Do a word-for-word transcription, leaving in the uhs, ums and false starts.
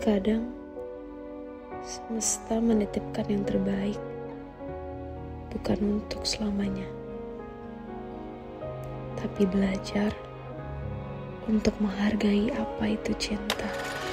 Terkadang semesta menitipkan yang terbaik, bukan untuk selamanya, tapi belajar untuk menghargai apa itu cinta.